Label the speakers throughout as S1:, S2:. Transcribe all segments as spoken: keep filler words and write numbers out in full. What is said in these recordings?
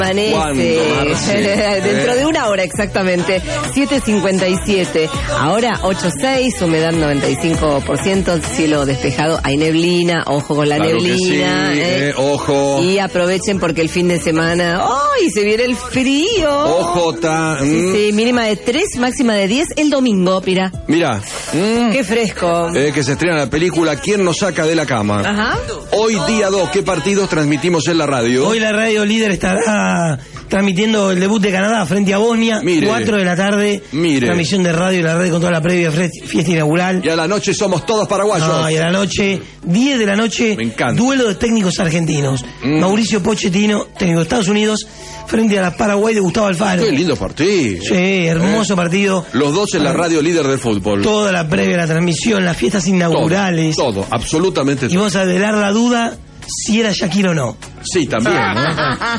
S1: Amanece dentro de una hora exactamente, siete cincuenta y siete. Ahora ocho seis, humedad noventa y cinco por ciento, cielo despejado, hay neblina, ojo con la
S2: claro
S1: neblina.
S2: Que sí,
S1: eh.
S2: eh, ojo.
S1: Y aprovechen porque el fin de semana, ¡ay! Se viene el frío.
S2: Ojo, ta, mm.
S1: Sí, sí, mínima de tres, máxima de diez el domingo, mira.
S2: Mira. Mm.
S1: Qué fresco.
S2: Eh, que se estrena la película ¿Quién nos saca de la cama?
S1: Ajá.
S2: Hoy día dos, ¿qué partidos transmitimos en la radio?
S3: Hoy la radio líder estará transmitiendo el debut de Canadá frente a Bosnia,
S2: Mire.
S3: cuatro de la tarde,
S2: Mire.
S3: transmisión de radio y la radio con toda la previa fiesta inaugural.
S2: Y a la noche somos todos paraguayos.
S3: No, y a la noche, diez de la noche,
S2: Me encanta.
S3: duelo de técnicos argentinos.
S2: Mm.
S3: Mauricio Pochettino, técnico de Estados Unidos, frente a la Paraguay de Gustavo Alfaro.
S2: Qué lindo partido.
S3: Sí, hermoso
S2: Eh.
S3: partido.
S2: Los dos en la radio líder del fútbol.
S3: Toda la previa, la transmisión, las fiestas inaugurales.
S2: Todo, todo, absolutamente
S3: Y
S2: todo.
S3: vamos a develar la duda si era Shakira o no.
S2: Sí, también. ¿no?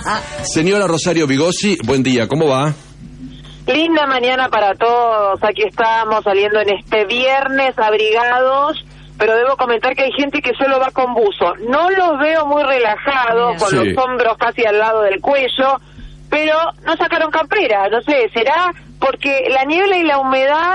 S2: Señora Rosario Bigosi, buen día, ¿cómo va?
S4: Linda mañana para todos, aquí estamos saliendo en este viernes abrigados, pero debo comentar que hay gente que solo va con buzo. No los veo muy relajados, con
S2: Sí.
S4: los hombros casi al lado del cuello, pero no sacaron campera, no sé, será porque la niebla y la humedad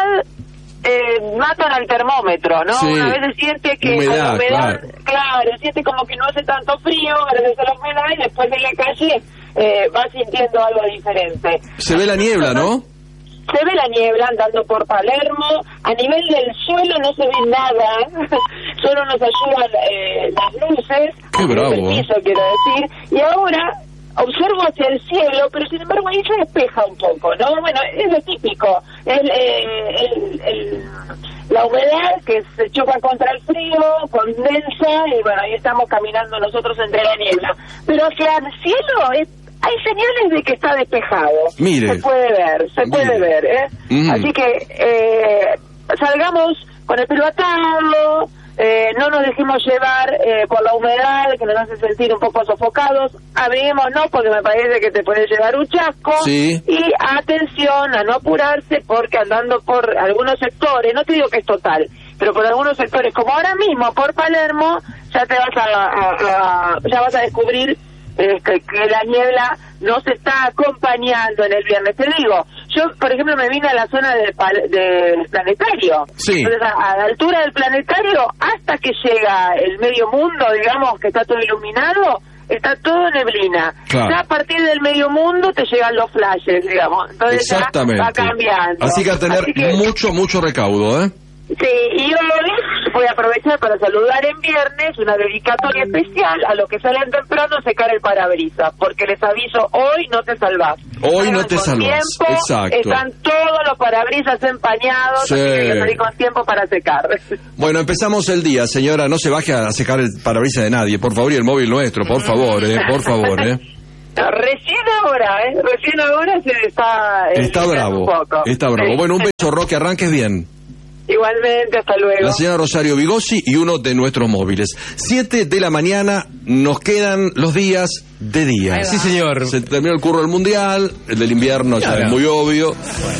S4: eh, matan al termómetro, ¿no?
S2: Sí.
S4: Una vez se siente que
S2: Humedad,
S4: a la humedad,
S2: claro.
S4: claro, siente como que no hace tanto frío, gracias a la humedad, y después en la calle eh, va sintiendo algo diferente.
S2: Se ve la niebla, ¿no?
S4: Se ve la niebla andando por Palermo, a nivel del suelo no se ve nada, solo nos ayudan eh, las luces,
S2: Qué bravo,
S4: el piso, quiero decir, y ahora observo hacia el cielo, pero sin embargo ahí se despeja un poco, ¿no? Bueno, es lo típico, es eh, el, el, la humedad que se choca contra el frío, condensa, y bueno, ahí estamos caminando nosotros entre la niebla, pero hacia el cielo es hay señales de que está despejado.
S2: Mire.
S4: Se puede ver, se puede
S2: Mire.
S4: ver, ¿eh?
S2: Mm.
S4: Así que eh, salgamos con el pelo atado, eh, no nos dejemos llevar eh, por la humedad que nos hace sentir un poco sofocados, abriguémonos porque me parece que te puede llevar un chasco.
S2: Sí.
S4: Y atención a no apurarse porque andando por algunos sectores, no te digo que es total, pero por algunos sectores, como ahora mismo por Palermo, ya te vas a, a- a- ya vas a descubrir este, que la niebla no se está acompañando en el viernes. Te digo, yo por ejemplo me vine a la zona del, pal- del planetario.
S2: Sí.
S4: Entonces a, a la altura del planetario, hasta que llega el medio mundo, digamos, que está todo iluminado, está todo neblina.
S2: Claro.
S4: Ya a partir del medio mundo te llegan los flashes, digamos. Entonces ya
S2: Exactamente.
S4: va cambiando.
S2: Así que a tener
S4: Así que-
S2: mucho, mucho recaudo, ¿eh?
S4: Sí, y hoy voy a aprovechar para saludar en viernes una dedicatoria especial a los que salen temprano a secar el parabrisas, porque les aviso, hoy no te salvás.
S2: Hoy no
S4: Salgan
S2: te
S4: con
S2: salvás,
S4: tiempo,
S2: exacto.
S4: están todos los parabrisas empañados,
S2: Sí.
S4: así que hay que salir con tiempo para secar.
S2: Bueno, empezamos el día, señora. No se baje a secar el parabrisas de nadie, por favor, y el móvil nuestro, por favor, ¿eh? Por favor, ¿eh?
S4: No, recién ahora, ¿eh? Recién ahora se está... eh,
S2: Está
S4: limpiando
S2: bravo,
S4: un poco.
S2: está bravo.
S4: Sí.
S2: Bueno, un beso, Roque, arranques bien.
S4: Igualmente, hasta luego.
S2: La señora Rosario Bigosi y uno de nuestros móviles. Siete de la mañana, nos quedan los días de día.
S5: Sí, señor.
S2: Se terminó el curro del mundial, el del invierno ya
S5: Claro.
S2: es muy obvio.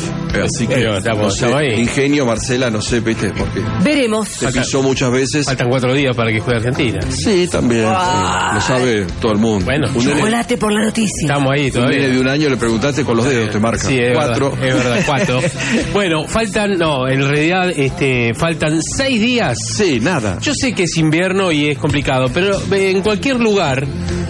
S2: Así que,
S5: Pero estamos-
S2: no sé,
S5: estamos ahí.
S2: ingenio, Marcela, no sé, viste, porque
S1: Veremos.
S2: se pisó muchas veces.
S5: Faltan cuatro días para que juegue Argentina.
S2: Sí, también, sí, lo sabe todo el mundo.
S5: Bueno,
S2: un nene,
S1: Chocolate por la noticia.
S5: Estamos ahí
S2: un nene
S5: todavía.
S2: de un año le preguntaste con los dedos, te marca.
S5: Sí, es
S2: Cuatro.
S5: verdad, es verdad, cuatro. Bueno, faltan, no, en realidad este, faltan seis días.
S2: Sí, nada.
S5: Yo sé que es invierno y es complicado, pero eh, en cualquier lugar,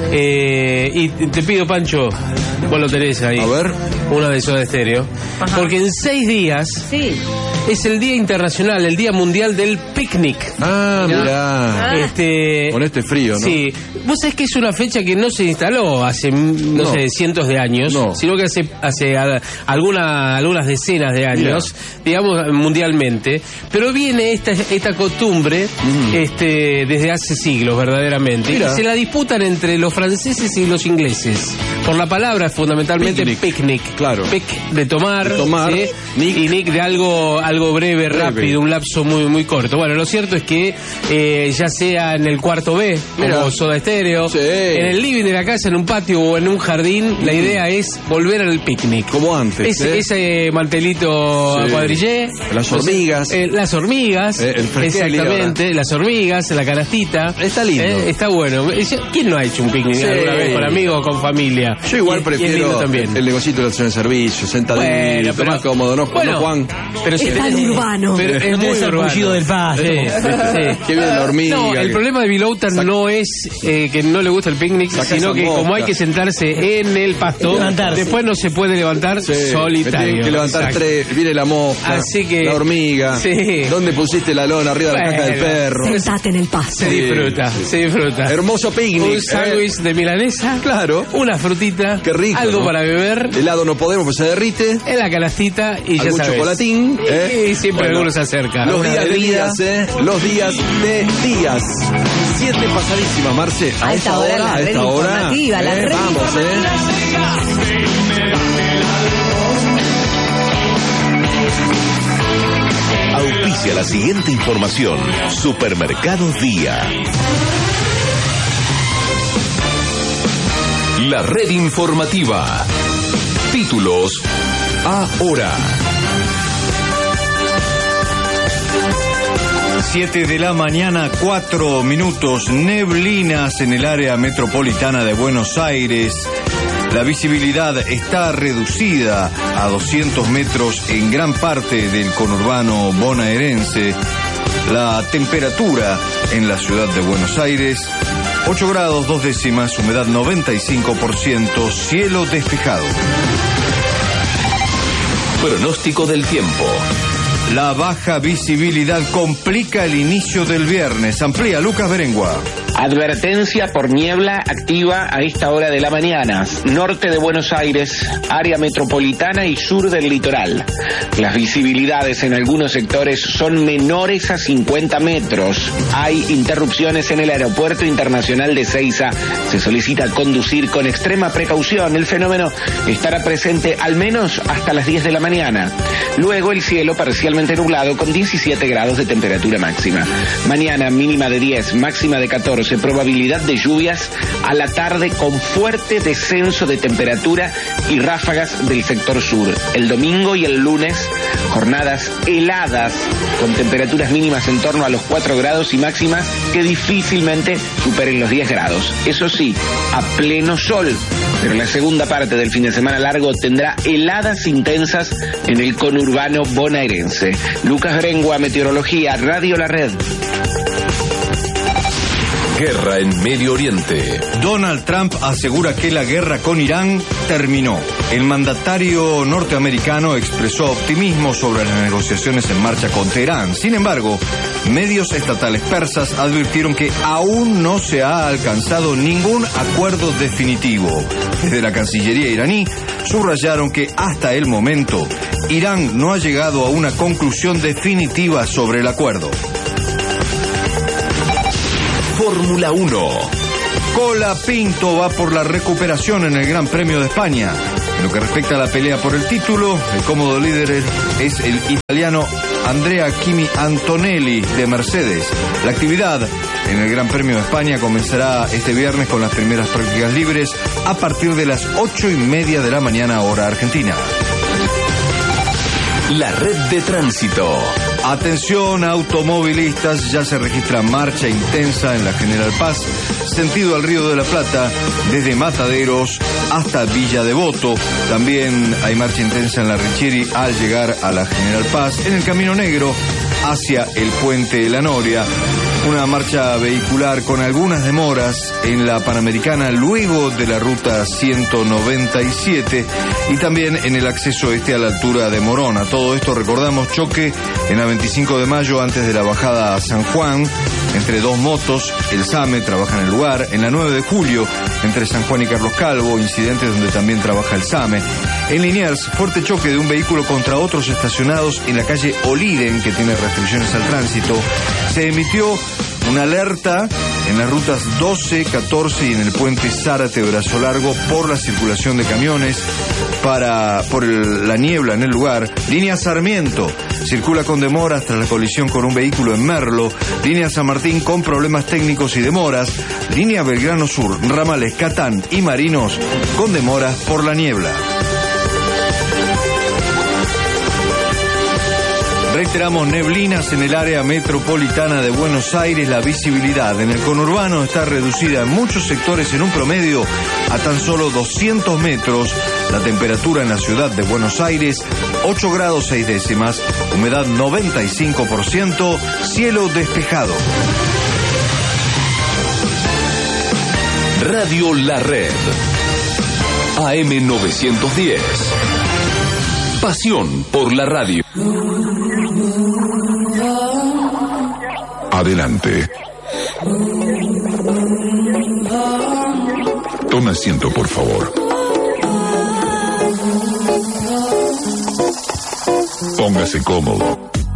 S5: eh, y te pido, Pancho, vos lo tenés ahí.
S2: A ver.
S5: Una de Soda Stereo.
S1: Ajá.
S5: Porque en seis días
S1: Sí.
S5: es el Día Internacional, el Día Mundial del Picnic.
S2: Ah, mirá.
S5: Este,
S2: Con este frío, ¿no?
S5: Sí, vos sabés que es una fecha que no se instaló hace, no,
S2: No.
S5: sé, cientos de años,
S2: No.
S5: sino que hace, hace a- alguna, algunas decenas de años, digamos, mundialmente, pero viene esta, esta costumbre
S2: Mm.
S5: este, desde hace siglos, verdaderamente,
S2: Mira.
S5: y se la disputan entre los franceses y los ingleses, por la palabra fundamentalmente
S2: Picnic.
S5: picnic,
S2: Claro.
S5: Pic de tomar,
S2: De tomar,
S5: ¿sí?
S2: nick.
S5: y nick de algo, algo breve,
S2: Breve.
S5: rápido, un lapso muy, muy corto. Bueno, lo cierto es que eh, ya sea en el cuarto B,
S2: Mira.
S5: como Soda Stereo, estéreo,
S2: Sí.
S5: en el living de la casa, en un patio o en un jardín, la idea es volver al picnic.
S2: Como antes.
S5: Ese,
S2: ¿eh?
S5: ese mantelito
S2: Sí.
S5: a cuadrillé.
S2: Las hormigas.
S5: Eh, las hormigas.
S2: Eh, el fresquel
S5: exactamente.
S2: ahora.
S5: Las hormigas, la canastita.
S2: Está lindo.
S5: Eh, está bueno. ¿Quién no ha hecho un picnic
S2: Sí.
S5: alguna vez con amigos o con familia?
S2: Yo igual
S5: Y- y es lindo
S2: prefiero
S5: también.
S2: el negocito de la acción de servicio, sentadito,
S5: Bueno, pero-
S2: más cómodo, ¿no,
S5: bueno,
S2: ¿no, Juan?
S5: Pero sí,
S1: Es tan urbano.
S5: pero es muy
S3: el
S5: urbano.
S3: sarpullido del pasto.
S5: Sí, sí.
S2: Qué bien la hormiga.
S5: No, el
S2: que-
S5: problema de Vilouta
S2: Sac-
S5: no es eh, que no le gusta el picnic,
S2: Saca
S5: sino
S2: esa
S5: que
S2: mosca.
S5: como hay que sentarse en el pasto,
S3: Levantarse.
S5: después no se puede levantar
S2: Sí, me
S5: solitario.
S2: tienen que levantar
S5: Exacto.
S2: tres, viene la mosca,
S5: Así que-
S2: la hormiga.
S5: Sí.
S2: ¿Dónde pusiste la lona? Arriba de la caja del
S5: Bueno.
S2: perro.
S1: Sentate en el pasto.
S5: Se
S2: Sí,
S5: disfruta,
S2: sí.
S5: se disfruta.
S2: Hermoso picnic.
S5: Un
S2: ¿eh?
S5: sándwich de milanesa,
S2: Claro.
S5: una frutita,
S2: Qué rico,
S5: algo
S2: ¿no?
S5: para beber,
S2: Helado no podemos, pues se derrite.
S5: en la canastita y ya
S2: Algún
S5: sabes.
S2: chocolatín. ¿eh?
S5: Y siempre
S2: Bueno,
S5: alguno se acerca.
S2: Los
S5: Una
S2: días de
S5: bebida.
S2: días, ¿eh? Los días de días. Siete pasadísimas, Marce.
S1: A esta hora, la
S2: a
S1: red
S2: esta hora.
S1: informativa, la
S2: ¿eh?
S1: red
S2: Vamos, ¿eh?
S6: Auspicia la siguiente información. Supermercados Día. La red informativa. Títulos ahora.
S7: siete de la mañana, cuatro minutos, neblinas en el área metropolitana de Buenos Aires. La visibilidad está reducida a doscientos metros en gran parte del conurbano bonaerense. La temperatura en la ciudad de Buenos Aires, ocho grados, dos décimas, humedad noventa y cinco por ciento, cielo despejado.
S6: Pronóstico del tiempo.
S7: La baja visibilidad complica el inicio del viernes. Amplía Lucas Berengua.
S8: Advertencia por niebla activa a esta hora de la mañana. Norte de Buenos Aires, área metropolitana y sur del litoral. Las visibilidades en algunos sectores son menores a cincuenta metros. Hay interrupciones en el aeropuerto internacional de Seiza. Se solicita conducir con extrema precaución. El fenómeno estará presente al menos hasta las diez de la mañana. Luego el cielo parcialmente nublado con diecisiete grados de temperatura máxima. Mañana mínima de diez, máxima de catorce. Probabilidad de lluvias a la tarde con fuerte descenso de temperatura y ráfagas del sector sur. El domingo y el lunes, jornadas heladas con temperaturas mínimas en torno a los cuatro grados y máximas que difícilmente superen los diez grados. Eso sí, a pleno sol. Pero la segunda parte del fin de semana largo tendrá heladas intensas en el conurbano bonaerense. Lucas Berengua, Meteorología, Radio La Red.
S6: Guerra en Medio Oriente.
S7: Donald Trump asegura que la guerra con Irán terminó. El mandatario norteamericano expresó optimismo sobre las negociaciones en marcha con Teherán. Sin embargo, medios estatales persas advirtieron que aún no se ha alcanzado ningún acuerdo definitivo. Desde la Cancillería iraní subrayaron que hasta el momento Irán no ha llegado a una conclusión definitiva sobre el acuerdo.
S6: Fórmula uno.
S7: Colapinto va por la recuperación en el Gran Premio de España. En lo que respecta a la pelea por el título, el cómodo líder es el italiano Andrea Kimi Antonelli de Mercedes. La actividad en el Gran Premio de España comenzará este viernes con las primeras prácticas libres a partir de las ocho y media de la mañana hora argentina.
S6: La red de tránsito.
S7: Atención automovilistas, ya se registra marcha intensa en la General Paz, sentido al Río de la Plata, desde Mataderos hasta Villa Devoto. También hay marcha intensa en la Richieri al llegar a la General Paz, en el Camino Negro hacia el Puente de la Noria. Una marcha vehicular con algunas demoras en la Panamericana luego de la ruta ciento noventa y siete y también en el acceso este a la altura de Morona. Todo esto, recordamos, choque en la veinticinco de mayo antes de la bajada a San Juan entre dos motos. El SAME trabaja en el lugar. En la nueve de julio entre San Juan y Carlos Calvo, incidentes donde también trabaja el SAME. En Liniers, fuerte choque de un vehículo contra otros estacionados en la calle Oliden, que tiene restricciones al tránsito. Se emitió una alerta en las rutas doce, catorce y en el puente Zárate Brazo Largo por la circulación de camiones para por el, la niebla en el lugar. Línea Sarmiento circula con demoras tras la colisión con un vehículo en Merlo. Línea San Martín Martín con problemas técnicos y demoras. Línea Belgrano Sur, ramales Catán y Marinos con demoras por la niebla. Reiteramos, neblinas en el área metropolitana de Buenos Aires. La visibilidad en el conurbano está reducida en muchos sectores en un promedio a tan solo doscientos metros. La temperatura en la ciudad de Buenos Aires, ocho grados seis décimas, humedad noventa y cinco por ciento, cielo despejado.
S6: Radio La Red. A M novecientos diez. Pasión por la radio.
S9: Adelante. Tome asiento, por favor. Póngase cómodo.